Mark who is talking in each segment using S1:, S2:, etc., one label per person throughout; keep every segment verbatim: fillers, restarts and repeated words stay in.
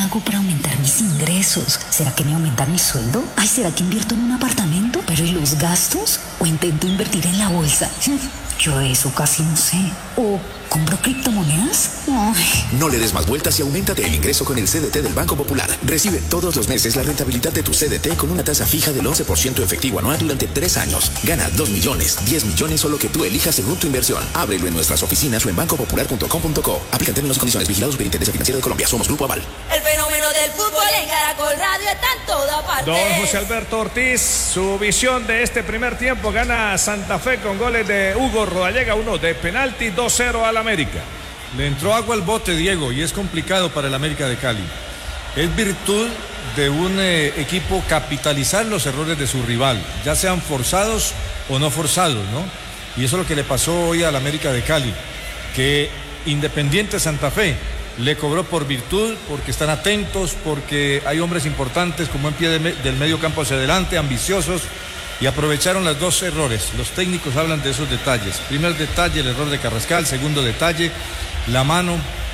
S1: hago para aumentar mis ingresos? ¿Será que me aumentan mi sueldo? Ay, ¿será que invierto en un apartamento? ¿Pero y los gastos? ¿O intento invertir en la bolsa? Yo de eso casi no sé. ¿O compro criptomonedas? Ay.
S2: No le des más vueltas y auméntate el ingreso con el C D T del Banco Popular. Recibe todos los meses la rentabilidad de tu C D T con una tasa fija del once por ciento efectivo anual durante tres años. Gana dos millones, diez millones o lo que tú elijas según tu inversión. Ábrelo en nuestras oficinas o en banco popular punto com punto co. Aplican términos y condiciones. Vigilados Superintendencia Financiera de Colombia. Somos Grupo Aval.
S3: El fenómeno del fútbol en Caracol Radio está en toda parte.
S4: Don José Alberto Ortiz, su visión de este primer tiempo. Gana Santa Fe con goles de Hugo Rodallega, uno de penalti, dos cero al América.
S5: Le entró agua al bote, Diego, y es complicado para el América de Cali. Es virtud de un eh, equipo capitalizar los errores de su rival, ya sean forzados o no forzados, ¿no? Y eso es lo que le pasó hoy al América de Cali, que Independiente Santa Fe le cobró por virtud, porque están atentos, porque hay hombres importantes como en pie de me, del medio campo hacia adelante, ambiciosos, y aprovecharon los dos errores. Los técnicos hablan de esos detalles. Primer detalle, el error de Carrascal. Segundo detalle, la mano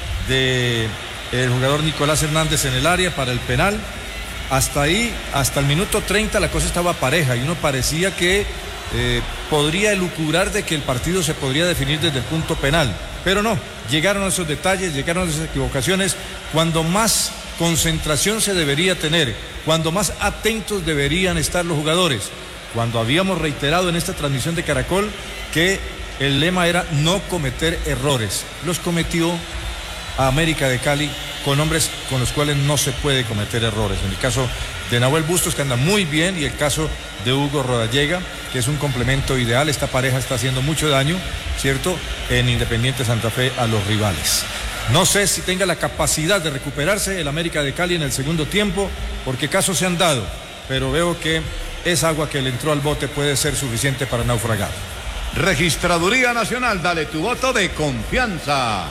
S5: del jugador Nicolás Hernández en el área para el penal. Hasta ahí, hasta el minuto treinta, la cosa estaba pareja y uno parecía que eh, podría elucubrar de que el partido se podría definir desde el punto penal. Pero no, llegaron esos detalles, llegaron esas equivocaciones. Cuando más concentración se debería tener, cuando más atentos deberían estar los jugadores. Cuando habíamos reiterado en esta transmisión de Caracol que el lema era no cometer errores. Los cometió a América de Cali con hombres con los cuales no se puede cometer errores. En el caso de Nahuel Bustos, que anda muy bien, y el caso de Hugo Rodallega, que es un complemento ideal. Esta pareja está haciendo mucho daño, ¿cierto?, en Independiente Santa Fe a los rivales. No sé si tenga la capacidad de recuperarse el América de Cali en el segundo tiempo, porque casos se han dado, pero veo que esa agua que le entró al bote puede ser suficiente para naufragar.
S6: Registraduría Nacional, dale tu voto de confianza.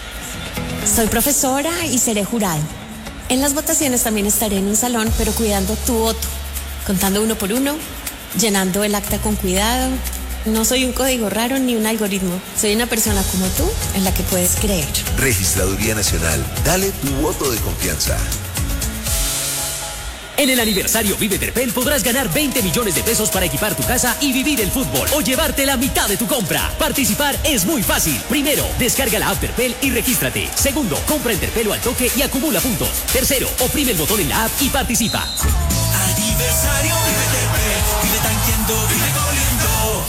S7: Soy profesora y seré jurado. En las votaciones también estaré en un salón, pero cuidando tu voto, contando uno por uno, llenando el acta con cuidado. No soy un código raro ni un algoritmo. Soy una persona como tú, en la que puedes creer.
S8: Registraduría Nacional, dale tu voto de confianza.
S9: En el aniversario Vive Terpel podrás ganar veinte millones de pesos para equipar tu casa y vivir el fútbol o llevarte la mitad de tu compra. Participar es muy fácil. Primero, descarga la app Terpel y regístrate. Segundo, compra en Terpel o al toque y acumula puntos. Tercero, oprime el botón en la app y participa.
S10: Aniversario Vive Terpel, vive tanqueando, vive goleando.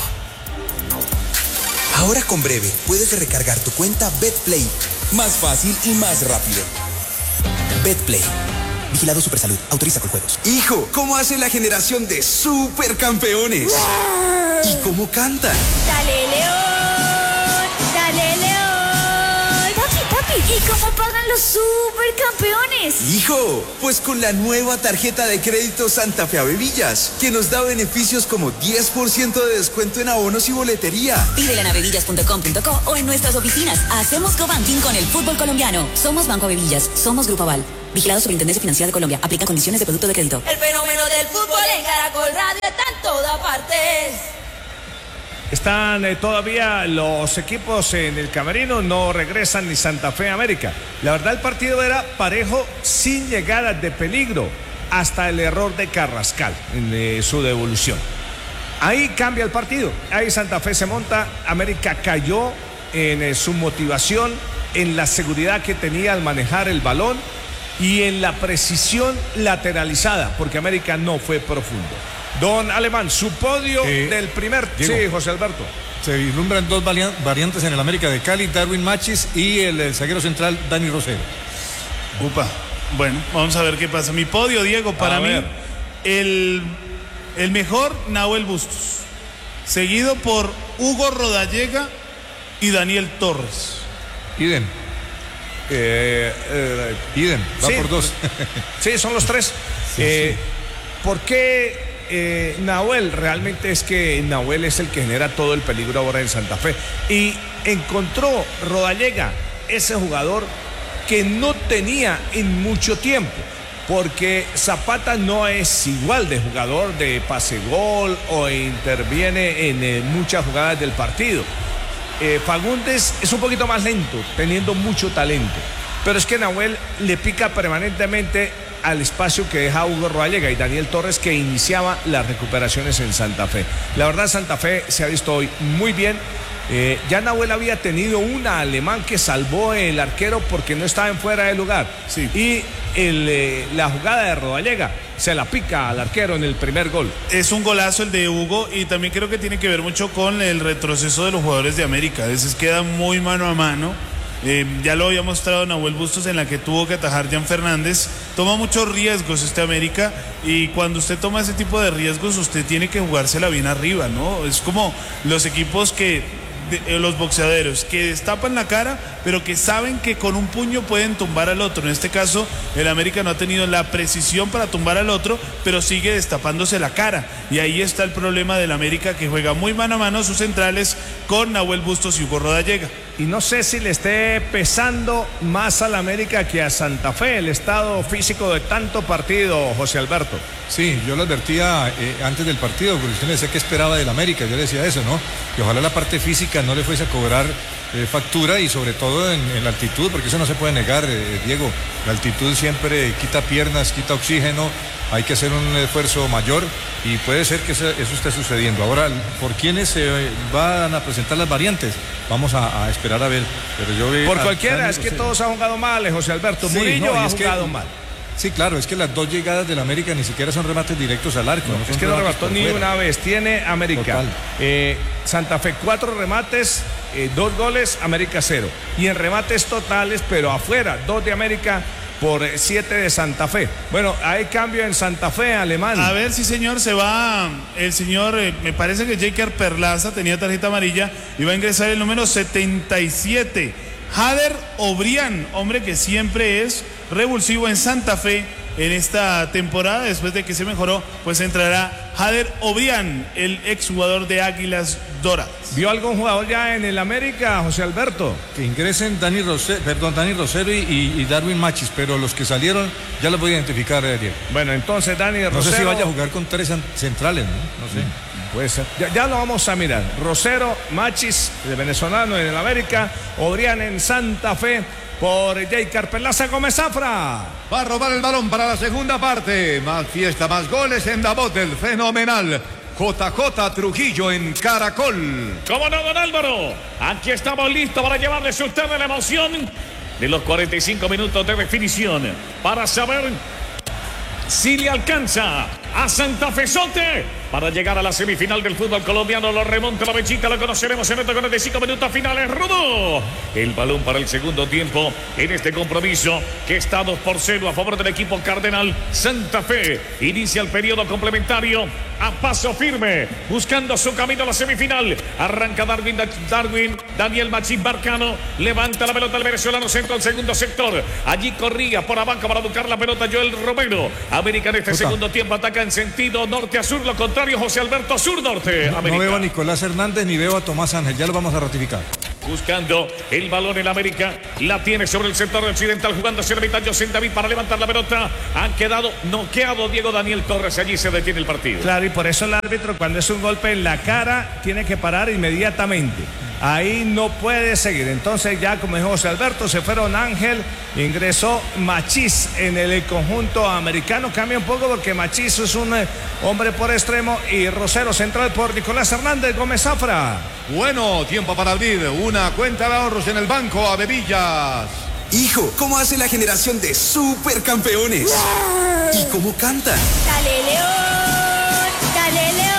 S11: Ahora con Breve puedes recargar tu cuenta BetPlay. Más fácil y más rápido. BetPlay. Vigilado Supersalud. Autoriza con juegos.
S12: Hijo, ¿cómo hace la generación de supercampeones?
S11: ¡Wow!
S12: ¿Y cómo cantan?
S3: Dale, León. Dale, León.
S13: Papi, papi, ¿y cómo pagan los supercampeones?
S12: Hijo, pues con la nueva tarjeta de crédito Santa Fe Avevillas, que nos da beneficios como diez por ciento de descuento en abonos y boletería.
S1: Pídela en avevillas punto com punto co o en nuestras oficinas. Hacemos cobanking con el fútbol colombiano. Somos Banco Avevillas, somos Grupo Aval. Vigilado Superintendencia Financiera de Colombia. Aplica condiciones de producto de crédito.
S3: El fenómeno del fútbol en Caracol Radio está en todas partes.
S4: Están eh, todavía los equipos en el camerino, no regresan ni Santa Fe América. La verdad, el partido era parejo, sin llegadas de peligro, hasta el error de Carrascal en eh, su devolución. Ahí cambia el partido, ahí Santa Fe se monta, América cayó en eh, su motivación, en la seguridad que tenía al manejar el balón y en la precisión lateralizada, porque América no fue profundo. Don Alemán, su podio eh, del primer...
S5: Diego,
S4: sí, José Alberto.
S5: Se vislumbran dos variantes en el América de Cali, Darwin Machis y el, el zaguero central Dani Rosero.
S14: Upa, bueno, vamos a ver qué pasa. Mi podio, Diego, para a mí, ver. el, el mejor, Nahuel Bustos, seguido por Hugo Rodallega y Daniel Torres.
S5: Idem.
S4: Eh, eh,
S5: Idem, va
S4: sí,
S5: por dos.
S4: Sí, son los tres. Sí, eh, sí. ¿Por qué eh, Nahuel? Realmente es que Nahuel es el que genera todo el peligro ahora en Santa Fe. Y encontró Rodallega ese jugador que no tenía en mucho tiempo, porque Zapata no es igual de jugador de pase-gol o interviene en eh, muchas jugadas del partido. Eh, Fagundes es un poquito más lento, teniendo mucho talento. Pero es que Nahuel le pica permanentemente al espacio que deja Hugo Rodallega y Daniel Torres, que iniciaba las recuperaciones en Santa Fe. La verdad, Santa Fe se ha visto hoy muy bien. Eh, ya Nahuel había tenido una alemán que salvó el arquero porque no estaba en fuera de lugar. Sí. Y el, eh, la jugada de Rodallega se la pica al arquero en el primer gol.
S14: Es un golazo el de Hugo, y también creo que tiene que ver mucho con el retroceso de los jugadores de América. A veces queda muy mano a mano. Eh, ya lo había mostrado Nahuel Bustos, en la que tuvo que atajar Jan Fernández. Toma muchos riesgos este América, y cuando usted toma ese tipo de riesgos, usted tiene que jugársela bien arriba, ¿no? Es como los equipos que De, los boxeadores que destapan la cara, pero que saben que con un puño pueden tumbar al otro. En este caso, el América no ha tenido la precisión para tumbar al otro, pero sigue destapándose la cara. Y ahí está el problema del América, que juega muy mano a mano sus centrales con Nahuel Bustos y Hugo Rodallega.
S4: Y no sé si le esté pesando más al América que a Santa Fe el estado físico de tanto partido, José Alberto.
S5: Sí, yo lo advertía eh, antes del partido, porque usted me decía que esperaba del América. Yo le decía eso, ¿no? Que ojalá la parte física no le fuese a cobrar eh, factura, y sobre todo en, en la altitud, porque eso no se puede negar, eh, Diego. La altitud siempre quita piernas, quita oxígeno. Hay que hacer un esfuerzo mayor, y puede ser que eso, eso esté sucediendo. Ahora, ¿por quiénes se van a presentar las variantes? Vamos a, a esperar a ver. Pero yo veo
S4: Por a, cualquiera, a, es que todos han jugado mal, José Alberto. Sí, Murillo no, ha jugado que, mal.
S5: Sí, claro, es que las dos llegadas del América ni siquiera son remates directos al arco.
S4: No,
S5: no
S4: es que no remató ni fuera. Una vez. Tiene América. Eh, Santa Fe, cuatro remates, eh, dos goles, América cero. Y en remates totales, pero afuera, dos de América por siete de Santa Fe. Bueno, hay cambio en Santa Fe, Alemán.
S14: A ver, sí, señor, se va el señor, eh, me parece que Jaker Perlaza tenía tarjeta amarilla, y va a ingresar el número setenta y siete, Hader Obrián, hombre que siempre es revulsivo en Santa Fe en esta temporada. Después de que se mejoró, pues entrará Hader Obrián, el exjugador de Águilas Doradas.
S4: ¿Vio algún jugador ya en el América, José Alberto?
S5: Que ingresen Dani Rosero, perdón, Dani Rosero y, y Darwin Machis, pero los que salieron ya los voy a identificar, eh, Diego.
S4: Bueno, entonces Dani Rosero.
S5: No sé si vaya a jugar con tres centrales, ¿no? No sé.
S4: Puede ser. Ya, ya lo vamos a mirar. Rosero, Machis, el venezolano en el América, Obrián en Santa Fe, por Jaker Perlaza. Gómez Zafra.
S6: Va a robar el balón para la segunda parte. Más fiesta, más goles en la voz del fenomenal J J Trujillo en Caracol.
S15: ¿Cómo no, don Álvaro? Aquí estamos listos para llevarles a ustedes la emoción de los cuarenta y cinco minutos de definición, para saber si le alcanza a Santa Fe Sote para llegar a la semifinal del fútbol colombiano. Lo remonta la Bechita, lo conoceremos en estos cuarenta y cinco minutos finales. Rudo el balón para el segundo tiempo en este compromiso que está dos por cero a favor del equipo cardenal. Santa Fe inicia el periodo complementario a paso firme, buscando su camino a la semifinal. Arranca Darwin, Darwin Daniel Machín Barcano, levanta la pelota el venezolano, centro al segundo sector. Allí corría por abajo para buscar la pelota Joel Romero. América en este Puta. segundo tiempo ataca en sentido norte a sur, lo contrario José Alberto, sur-norte.
S5: No, no veo a Nicolás Hernández ni veo a Tomás Ángel, ya lo vamos a ratificar.
S15: Buscando el balón en América, la tiene sobre el sector occidental, jugando hacia la mitad José David para levantar la pelota. Han quedado noqueado Diego Daniel Torres, allí se detiene el partido.
S4: Claro, y por eso el árbitro, cuando es un golpe en la cara, tiene que parar inmediatamente. Ahí no puede seguir. Entonces ya, como dijo José Alberto, se fueron Ángel, ingresó Machís en el conjunto americano. Cambia un poco porque Machís es un eh, hombre por extremo, y Rosero central por Nicolás Hernández. Gómez Zafra.
S6: Bueno, tiempo para abrir una cuenta de ahorros en el Banco Avevillas.
S12: Hijo, ¿cómo hace la generación de supercampeones? ¡Yeah! ¿Y cómo cantan?
S13: ¡Dale, León! ¡Dale, León!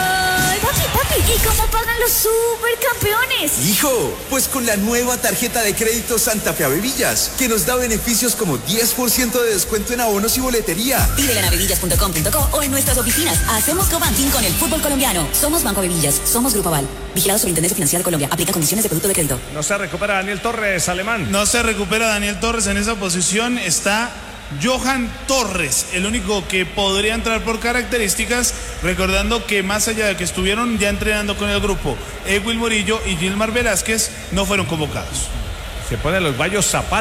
S13: ¿Y cómo pagan los supercampeones?
S12: Hijo, pues con la nueva tarjeta de crédito Santa Fe Avevillas, que nos da beneficios como diez por ciento de descuento en abonos y boletería.
S1: Pídela en avevillas punto com punto co o en nuestras oficinas. Hacemos cobanking con el fútbol colombiano. Somos Banco Avevillas, somos Grupo Aval. Vigilado Superintendencia Financiera de Colombia. Aplica condiciones de producto de crédito.
S4: No se recupera Daniel Torres, Alemán.
S14: No se recupera Daniel Torres. En esa posición está Johan Torres, el único que podría entrar por características, recordando que más allá de que estuvieron ya entrenando con el grupo, Edwin Murillo y Gilmar Velázquez no fueron convocados.
S4: Se ponen los Bayos Zapata.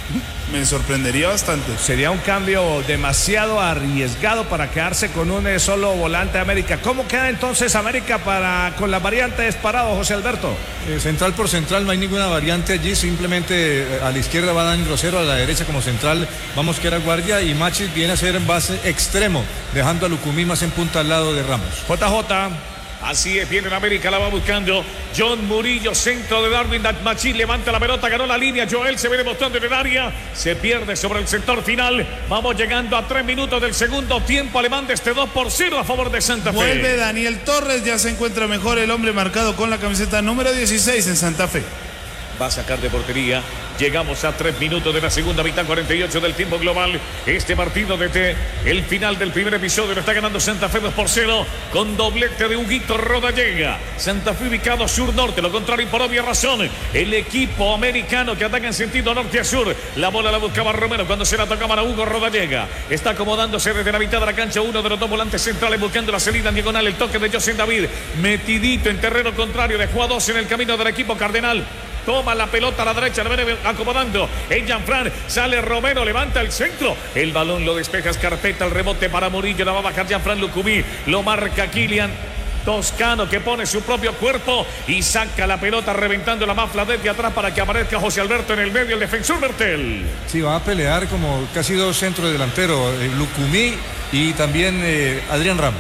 S14: Me sorprendería bastante.
S4: Sería un cambio demasiado arriesgado para quedarse con un eh, solo volante de América. ¿Cómo queda entonces América para con las variantes parado, José Alberto?
S5: Eh, central por central, no hay ninguna variante allí, simplemente eh, a la izquierda va Dani Rosero, a la derecha como central va Mosquera Guardia y Machis viene a ser en base extremo, dejando a Lucumí más en punta al lado de Ramos.
S4: J J.
S15: Así es, viene en América, la va buscando John Murillo, centro de Darwin Machín, levanta la pelota, ganó la línea, Joel se viene mostrando en el área, se pierde sobre el sector final, vamos llegando a tres minutos del segundo tiempo, alemán de este dos por cero a favor de Santa Fe.
S14: Vuelve Daniel Torres, ya se encuentra mejor el hombre marcado con la camiseta número dieciséis en Santa Fe.
S15: Va a sacar de portería. Llegamos a tres minutos de la segunda mitad, cuarenta y ocho del tiempo global. Este partido desde el final del primer episodio lo está ganando Santa Fe dos por cero con doblete de Huguito Rodallega. Santa Fe ubicado sur-norte, lo contrario por obvia razón. El equipo americano que ataca en sentido norte a sur. La bola la buscaba Romero cuando se la tocaba a Hugo Rodallega. Está acomodándose desde la mitad de la cancha uno de los dos volantes centrales buscando la salida en diagonal. El toque de José David, metidito en terreno contrario, dejó a dos en el camino del equipo cardenal. Toma la pelota a la derecha, la viene acomodando en Jean-Fran, sale Romero, levanta el centro, el balón lo despeja Scarpetta, el rebote para Murillo, la va a bajar Jean-Fran Lucumí, lo marca Kylian Toscano que pone su propio cuerpo y saca la pelota reventando la mafla desde atrás para que aparezca José Alberto en el medio, el defensor Bertel.
S5: Sí, va a pelear como casi dos centros delanteros, eh, Lucumí y también eh, Adrián Ramos.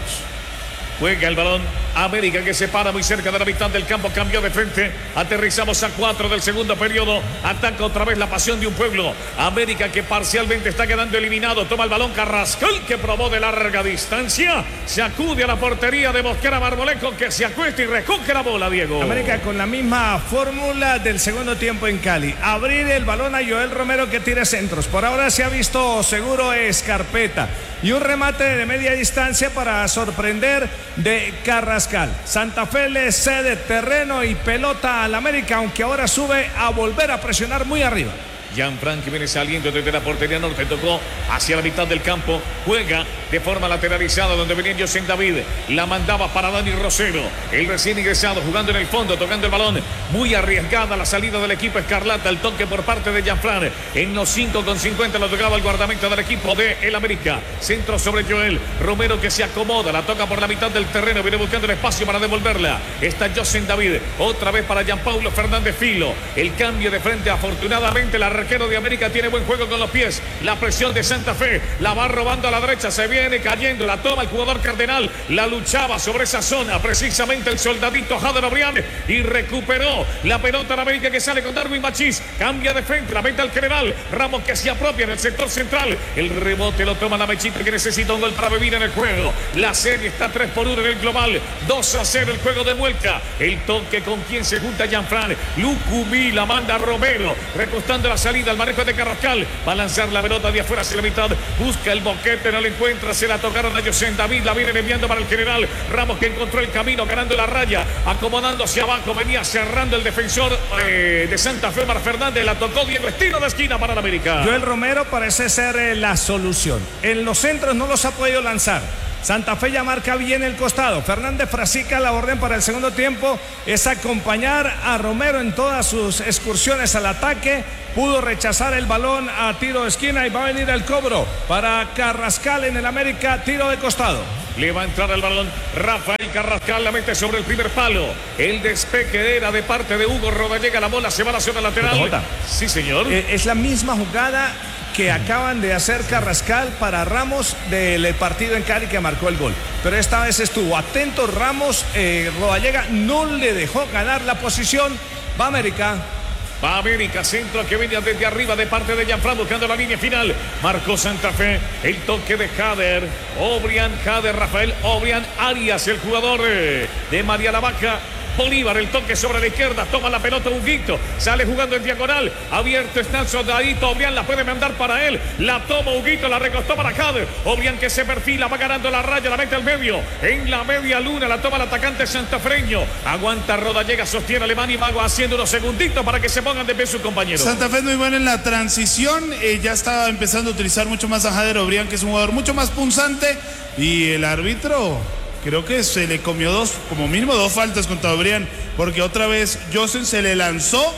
S15: Juega el balón América que se para muy cerca de la mitad del campo, cambió de frente, aterrizamos a cuatro del segundo periodo, ataca otra vez la pasión de un pueblo. América que parcialmente está quedando eliminado, toma el balón Carrascal que probó de larga distancia, se acude a la portería de Mosquera Marmolejo que se acuesta y recoge la bola, Diego.
S4: América con la misma fórmula del segundo tiempo en Cali, abrir el balón a Joel Romero que tire centros, por ahora se ha visto seguro Scarpetta y un remate de media distancia para sorprender de Carrascal. Santa Fe le cede terreno y pelota al América, aunque ahora sube a volver a presionar muy arriba.
S15: Jean-Fran que viene saliendo desde la portería norte, tocó hacia la mitad del campo, juega de forma lateralizada donde venía José David, la mandaba para Dani Rosero, el recién ingresado jugando en el fondo, tocando el balón, muy arriesgada la salida del equipo escarlata, el toque por parte de Jean-Fran, en los cinco con cincuenta lo tocaba el guardameta del equipo de el América, centro sobre Joel, Romero que se acomoda, la toca por la mitad del terreno, viene buscando el espacio para devolverla, está José David, otra vez para Gianpaulo Fernández Filo, el cambio de frente afortunadamente la arquero de América tiene buen juego con los pies. La presión de Santa Fe. La va robando a la derecha. Se viene cayendo. La toma el jugador cardenal. La luchaba sobre esa zona. Precisamente el soldadito Jader Obrián. Y recuperó la pelota en América que sale con Darwin Machís. Cambia de frente. La mete al general. Ramos que se apropia en el sector central. El rebote lo toma la mechita que necesita un gol para vivir en el juego. La serie está tres por uno en el global. dos a cero el juego de vuelta. El toque con quien se junta Jean-Fran. Lucumí la manda a Romero. Recostando la salida al manejo de Carrascal, va a lanzar la pelota de afuera hacia la mitad, busca el boquete, no lo encuentra, se la tocaron a José David, la viene enviando para el general Ramos que encontró el camino, ganando la raya, acomodando hacia abajo, venía cerrando el defensor eh, de Santa Fe, Mar Fernández, la tocó Diego, estilo de esquina para la América.
S4: Joel Romero parece ser eh, la solución, en los centros no los ha podido lanzar. Santa Fe ya marca bien el costado. Fernández Frasica, la orden para el segundo tiempo es acompañar a Romero en todas sus excursiones al ataque. Pudo rechazar el balón a tiro de esquina y va a venir el cobro para Carrascal en el América, tiro de costado.
S15: Le va a entrar el balón Rafael Carrascal, la mete sobre el primer palo. El despeje era de parte de Hugo Rodallega, la bola se va a la zona lateral.
S4: Jota.
S15: Sí, señor.
S4: Eh, es la misma jugada que acaban de hacer Carrascal para Ramos del partido en Cali que marcó el gol. Pero esta vez estuvo atento Ramos, eh, Rodallega no le dejó ganar la posición. Va América.
S15: Va América, centro que venía desde arriba de parte de Jean-Fran buscando la línea final. Marcó Santa Fe, el toque de Jader, Obrián, Jader, Rafael Obrián Arias, el jugador de María la Vaca. Bolívar, el toque sobre la izquierda, toma la pelota Huguito, sale jugando en diagonal, abierto está el soldadito, Obrián la puede mandar para él, la toma Huguito, la recostó para Jader, Obrián que se perfila, va ganando la raya, la mete al medio, en la media luna, la toma el atacante santafreño, aguanta Rodallega, sostiene Alemán y Mago haciendo unos segunditos para que se pongan de pie sus compañeros.
S14: Santa Fe es muy buena en la transición, eh, ya está empezando a utilizar mucho más a Jader Obrián, que es un jugador mucho más punzante, y el árbitro creo que se le comió dos, como mínimo dos faltas contra Obrián, porque otra vez Josen se le lanzó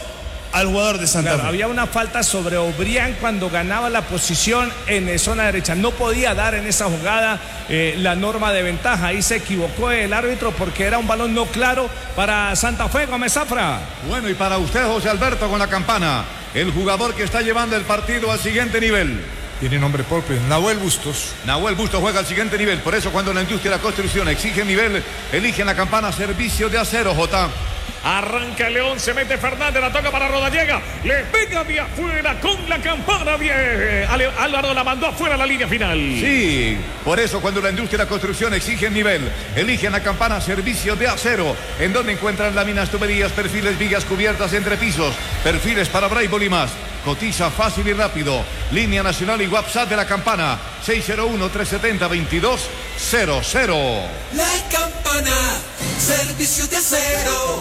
S14: al jugador de Santa
S4: Claro,
S14: Fe.
S4: había una falta sobre Obrián cuando ganaba la posición en eh, zona derecha. No podía dar en esa jugada eh, la norma de ventaja. Ahí se equivocó el árbitro porque era un balón no claro para Santa Fe. Gómez Zafra.
S6: Bueno, y para usted, José Alberto, con la campana, el jugador que está llevando el partido al siguiente nivel.
S5: Tiene nombre propio, Nahuel Bustos.
S6: Nahuel Bustos juega al siguiente nivel. Por eso cuando la industria de la construcción exige nivel, eligen la campana servicio de acero, J.
S15: Arranca el León, se mete Fernández, la toca para Rodallega, le pega de afuera con la campana, bien. Ale, Álvaro la mandó afuera a la línea final.
S6: Sí, por eso cuando la industria de la construcción exige nivel, eligen la campana servicio de acero, en donde encuentran láminas, tuberías, perfiles, vigas cubiertas entre pisos, perfiles para Braille y más. Cotiza fácil y rápido. Línea nacional y WhatsApp de la campana seis cero uno, tres siete cero, veintidós cero cero.
S10: La campana, servicio de acero.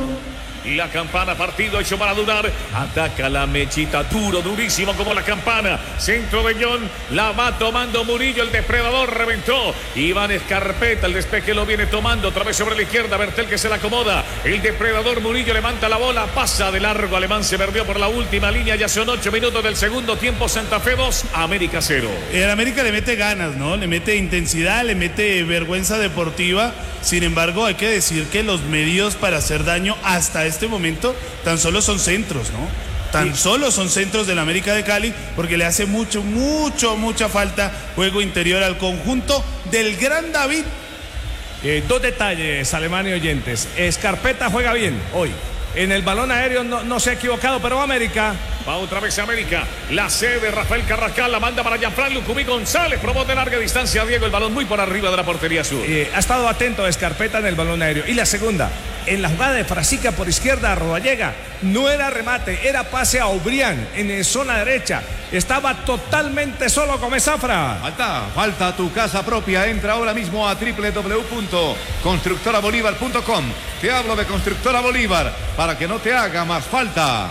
S15: Y la campana, partido hecho para durar. Ataca la mechita, duro, durísimo como la campana. Centro de John, la va tomando Murillo, el depredador reventó. Iván Escarpeta, el despeje lo viene tomando otra vez sobre la izquierda. Bertel que se la acomoda. El depredador Murillo levanta la bola, pasa de largo. Alemán se perdió por la última línea. Ya son ocho minutos del segundo tiempo. Santa Fe dos, América cero.
S14: El América le mete ganas, ¿no? Le mete intensidad, le mete vergüenza deportiva. Sin embargo, hay que decir que los medios para hacer daño hasta este momento tan solo son centros, ¿no? Tan solo son centros del América de Cali, porque le hace mucho, mucho, mucha falta juego interior al conjunto del Gran David.
S4: Eh, dos detalles, Alemán y oyentes. Escarpeta juega bien hoy. En el balón aéreo no, no se ha equivocado, pero América.
S15: Va otra vez América. La C de Rafael Carrascal la manda para Gianfranco Lucumí González. Probó de larga distancia Diego el balón muy por arriba de la portería sur.
S4: Eh, ha estado atento a Escarpeta en el balón aéreo. Y la segunda, en la jugada de Frasica por izquierda a Rodallega, no era remate, era pase a Obrián en zona derecha. Estaba totalmente solo con Zafra.
S6: Falta, falta tu casa propia. Entra ahora mismo a doble u doble u doble u punto constructora bolívar punto com. Te hablo de Constructora Bolívar para que no te haga más falta.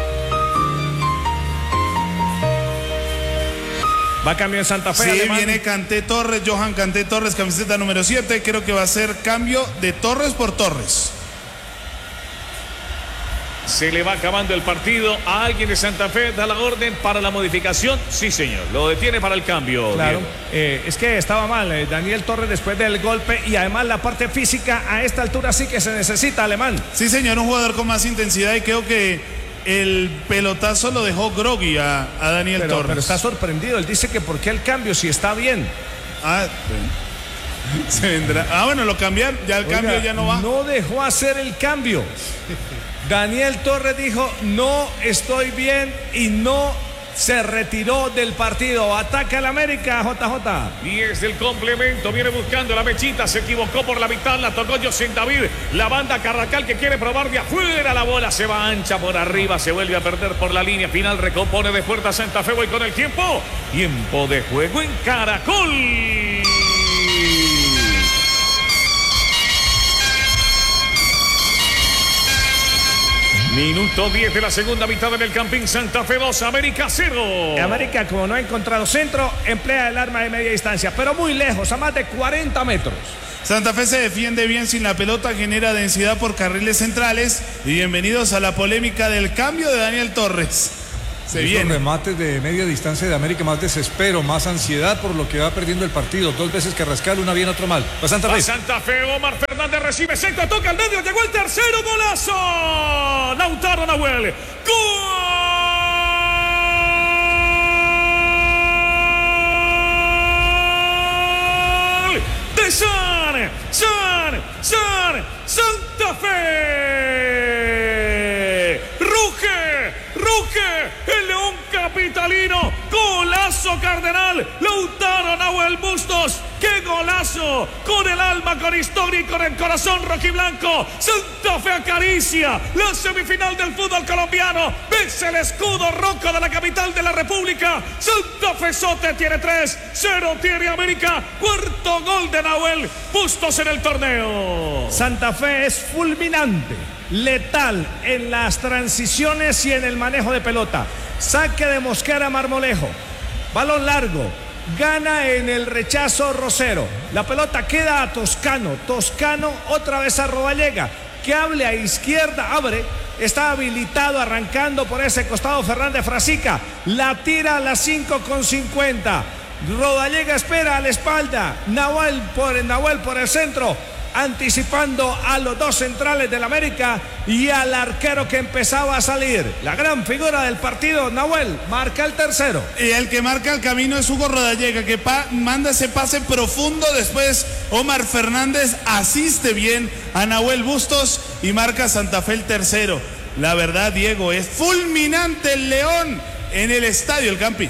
S4: Va a cambio en Santa Fe.
S14: Sí,
S4: Alemán.
S14: viene Kanté Torres, Johan Kanté Torres, camiseta número siete. Creo que va a ser cambio de Torres por Torres.
S15: Se le va acabando el partido. A alguien de Santa Fe da la orden para la modificación. Sí, señor. Lo detiene para el cambio.
S4: Claro. Eh, es que estaba mal eh, Daniel Torres después del golpe y además la parte física a esta altura sí que se necesita, Alemán.
S14: Sí, señor, un jugador con más intensidad y creo que el pelotazo lo dejó groggy a, a Daniel
S4: pero,
S14: Torres.
S4: Pero está sorprendido. Él dice que por qué el cambio si está bien.
S14: Ah, se vendrá. Ah, bueno, lo cambiaron. Ya el
S4: Oiga,
S14: cambio ya no va.
S4: No dejó hacer el cambio. Daniel Torres dijo, no estoy bien y no se retiró del partido. Ataca el América, J J.
S15: Y es el complemento, viene buscando la mechita, se equivocó por la mitad, la tocó José David. La banda Carrascal que quiere probar de afuera, la bola se va ancha por arriba, se vuelve a perder por la línea final, recompone de puerta Santa Fe. Voy con el tiempo. Tiempo de juego en Caracol. Minuto diez de la segunda mitad en el Campín. Santa Fe dos, América cero.
S4: América, como no ha encontrado centro, emplea el arma de media distancia, pero muy lejos, a más de cuarenta metros.
S14: Santa Fe se defiende bien sin la pelota, genera densidad por carriles centrales. Y bienvenidos a la polémica del cambio de Daniel Torres. Se
S5: Esos
S14: viene.
S5: remates de media distancia de América, más desespero, más ansiedad por lo que va perdiendo el partido. Dos veces Carrascal, una bien, otro mal. Va Santa Fe.
S15: Va Santa Fe, Omar Fernández recibe centro, toca al medio, llegó el tercero, golazo. Lautaro Nahuel. ¡Gol! De San, San, San, Santa Fe. Ruge, ruge, el León capitalino. Golazo cardenal, Lautaro Nahuel Bustos. ¡Qué golazo! Con el alma, con historia y con el corazón rojiblanco. Santa Fe acaricia la semifinal del fútbol colombiano. Vence el escudo rojo de la capital de la República. Santa Fe Sote tiene tres, cero tiene América. Cuarto gol de Nahuel Bustos en el torneo.
S4: Santa Fe es fulminante, letal en las transiciones y en el manejo de pelota. Saque de Mosquera Marmolejo, balón largo, gana en el rechazo Rosero, la pelota queda a Toscano, Toscano otra vez a Rodallega, que hable a izquierda, abre Está habilitado arrancando por ese costado Fernández Frasica. La tira a las cinco con cincuenta. Rodallega espera a la espalda. Nahuel por, Nahuel por el centro, anticipando a los dos centrales del América y al arquero que empezaba a salir. La gran figura del partido, Nahuel, marca el tercero.
S14: Y el que marca el camino es Hugo Rodallega, que pa manda ese pase profundo. Después Omar Fernández asiste bien a Nahuel Bustos y marca Santa Fe el tercero. La verdad, Diego, es fulminante el León en el Estadio El Campín.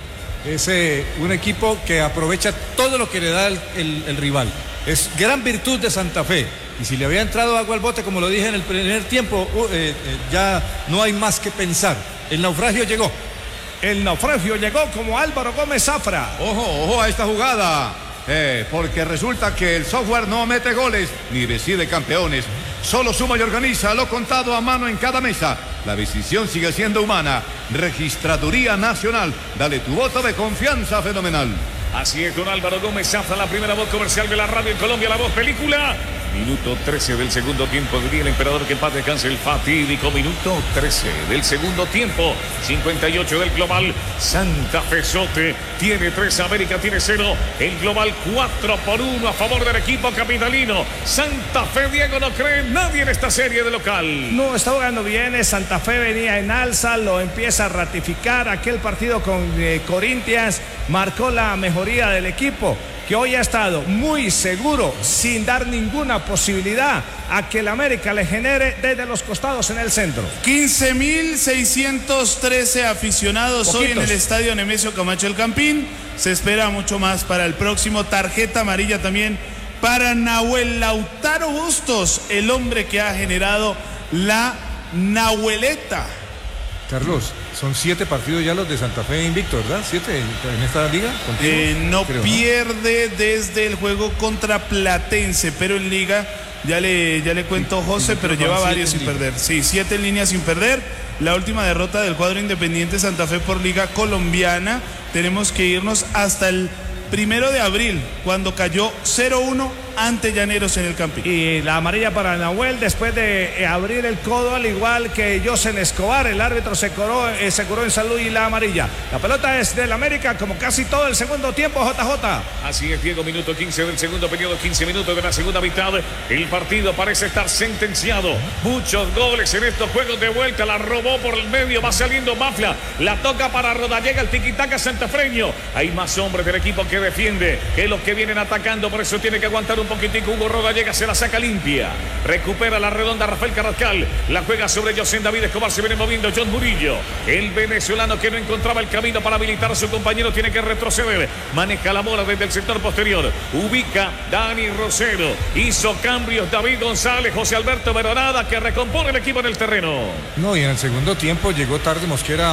S5: Es eh, un equipo que aprovecha todo lo que le da el, el, el rival. Es gran virtud de Santa Fe. Y si le había entrado agua al bote, como lo dije en el primer tiempo, uh, eh, eh, ya no hay más que pensar. El naufragio llegó.
S4: El naufragio llegó como Álvaro Gómez Zafra.
S6: Ojo, ojo a esta jugada. Eh, porque resulta que el software no mete goles ni decide campeones. Solo suma y organiza lo contado a mano en cada mesa. La decisión sigue siendo humana. Registraduría Nacional. Dale tu voto de confianza fenomenal.
S15: Así es, don Álvaro Gómez Zafra, la primera voz comercial de la radio en Colombia, la voz película. Minuto trece del segundo tiempo, diría el emperador que en paz descanse el fatídico minuto trece del segundo tiempo. cincuenta y ocho del global. Santa Fe Sote tiene tres, América tiene cero. El global cuatro por uno a favor del equipo capitalino. Santa Fe, Diego, no cree nadie en esta serie de local.
S4: No, está jugando bien. Santa Fe venía en alza, lo empieza a ratificar. Aquel partido con eh, Corinthians marcó la mejoría del equipo, que hoy ha estado muy seguro, sin dar ninguna posibilidad a que el América le genere desde los costados en el centro.
S14: quince mil seiscientos trece aficionados Poquitos. Hoy en el Estadio Nemesio Camacho El Campín. Se espera mucho más para el próximo. Tarjeta amarilla también para Nahuel Lautaro Bustos, el hombre que ha generado la Nahueleta.
S5: Carlos, son siete partidos ya los de Santa Fe invicto, ¿verdad? ¿Siete en esta liga?
S14: Eh, no
S5: Creo,
S14: pierde ¿no? desde el juego contra Platense, pero en liga, ya le, ya le cuento José, pero lleva varios sin perder. Sí, siete en línea sin perder. La última derrota del cuadro Independiente Santa Fe por liga colombiana. Tenemos que irnos hasta el primero de abril, cuando cayó cero uno ante Llaneros en el Campín.
S4: Y la amarilla para Nahuel después de abrir el codo, al igual que Josen Escobar. El árbitro se curó, eh, se curó en salud y la amarilla. La pelota es del América como casi todo el segundo tiempo, J J.
S15: Así es, Diego, minuto quince del segundo periodo, quince minutos de la segunda mitad. El partido parece estar sentenciado. Muchos goles en estos juegos de vuelta. La robó por el medio, va saliendo Mafla. La toca para Rodallega, el tiquitaca santafreño. Hay más hombres del equipo que defiende que los que vienen atacando, por eso tiene que aguantar un poquitico. Hugo Rodallega se la saca limpia, recupera la redonda Rafael Carrascal, la juega sobre José David Escobar, se viene moviendo John Murillo, el venezolano que no encontraba el camino para habilitar a su compañero, tiene que retroceder, maneja la bola desde el sector posterior, ubica Dani Rosero, hizo cambios David González, José Alberto Veronada, que recompone el equipo en el terreno.
S5: No, y en el segundo tiempo llegó tarde Mosquera,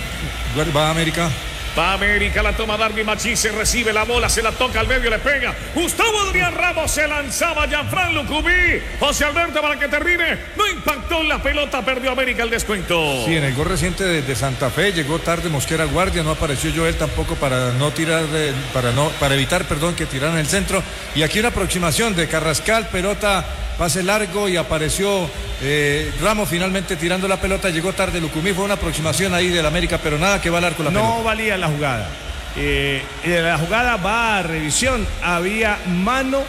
S5: va a América.
S15: Va América, la toma Darby Machí, se recibe la bola, se la toca al medio, le pega. Gustavo Adrián Ramos se lanzaba, Gianfran Lucumí. José Alberto para que termine. No impactó en la pelota, perdió América el descuento.
S5: Sí, en el gol reciente de, de Santa Fe llegó tarde Mosquera Guardia, no apareció Joel tampoco para no tirar, de, para no, para evitar, perdón, que tiraran el centro. Y aquí una aproximación de Carrascal, pelota, pase largo y apareció eh, Ramos finalmente tirando la pelota, llegó tarde Lucumí, fue una aproximación ahí del América, pero nada que va al arco la
S4: no
S5: pelota.
S4: No valía la jugada. Eh, la jugada va a revisión, había mano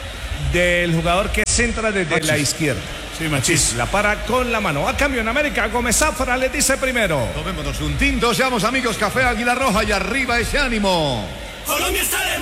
S4: del jugador que centra desde Machis. La izquierda.
S14: Sí, Machis.
S4: La para con la mano. A cambio en América, Gómez Zafra le dice primero.
S6: Tomémonos un tinto, seamos amigos, Café Águila Roja y arriba ese ánimo.
S10: Colombia está de